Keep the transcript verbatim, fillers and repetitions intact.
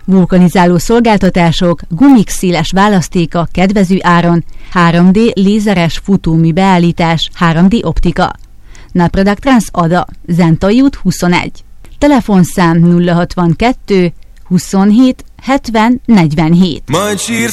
vulkanizáló szolgáltatások, gumik széles választéka kedvező áron, három dé lézeres futómű beállítás, három dé optika. Naprodak Trans Ada, Zentai út huszonegy. Telefonszám nulla hatvankettő huszonhét hetven negyvenhét.